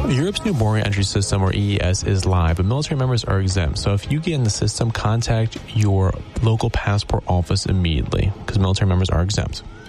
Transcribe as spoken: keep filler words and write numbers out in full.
Europe's new border entry system, or E E S, is live, but military members are exempt. So if you get in the system, contact your local passport office immediately, because military members are exempt.